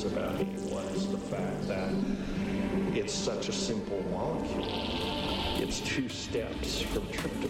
this about it was the fact that it's such a simple molecule. It's 2 steps from tryptophan